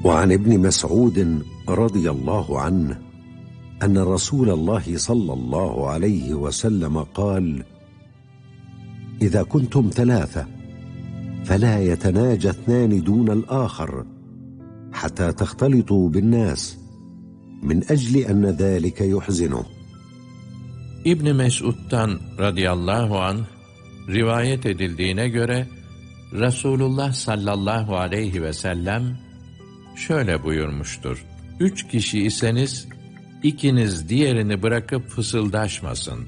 وعن ابن مسعود رضي الله عنه أن رسول الله صلى الله عليه وسلم قال: إذا كنتم ثلاثة فلا يتناجى اثنان دون الآخر حتى تختلطوا بالناس، من أجل أن ذلك يحزنه. İbn Mesud'dan radıyallahu anh rivayet edildiğine göre Resulullah sallallahu aleyhi ve sellem şöyle buyurmuştur: 3 kişi iseniz ikiniz diğerini bırakıp fısıldaşmasın.